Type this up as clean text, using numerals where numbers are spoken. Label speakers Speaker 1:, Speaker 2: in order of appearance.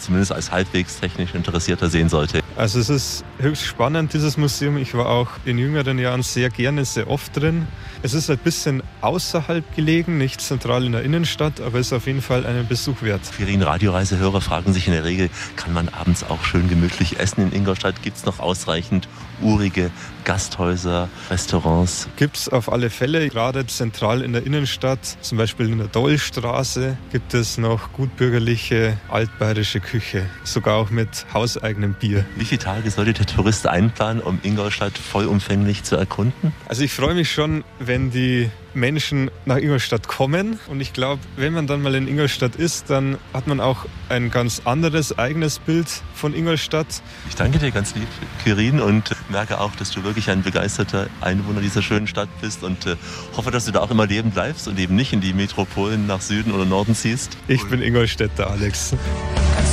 Speaker 1: zumindest als halbwegs technisch Interessierter sehen sollte?
Speaker 2: Also es ist höchst spannend, dieses Museum. Ich war auch in jüngeren Jahren sehr gerne, sehr oft drin. Es ist ein bisschen außerhalb gelegen, nicht zentral in der Innenstadt, aber ist auf jeden Fall einen Besuch wert.
Speaker 1: Quirin, Radioreisehörer fragen sich in der Regel, kann man abends auch schön gemütlich essen in Ingolstadt? Gibt es noch ausreichend urige Gasthäuser, Restaurants?
Speaker 2: Gibt es auf alle Fälle, gerade zentral in der Innenstadt, zum Beispiel in der Dollstraße, gibt es noch gutbürgerliche altbayerische Küche, sogar auch mit hauseigenem Bier.
Speaker 1: Wie viele Tage sollte der Tourist einplanen, um Ingolstadt vollumfänglich zu erkunden?
Speaker 2: Also ich freue mich schon, wenn die Menschen nach Ingolstadt kommen. Und ich glaube, wenn man dann mal in Ingolstadt ist, dann hat man auch ein ganz anderes, eigenes Bild von Ingolstadt.
Speaker 1: Ich danke dir ganz lieb, Quirin, und merke auch, dass du wirklich ein begeisterter Einwohner dieser schönen Stadt bist und hoffe, dass du da auch immer leben bleibst und eben nicht in die Metropolen nach Süden oder Norden ziehst.
Speaker 2: Ich bin Ingolstädter, Alex.